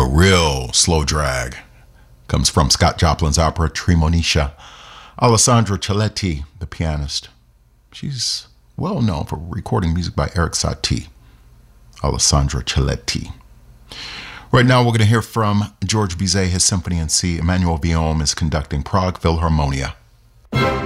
real slow drag comes from Scott Joplin's opera Tremonisha. Alessandra Ciletti, the pianist. She's well known for recording music by Eric Satie. Alessandra Ciletti. Right now, we're going to hear from George Bizet, his Symphony in C. Emmanuel Villaume is conducting Prague Philharmonia.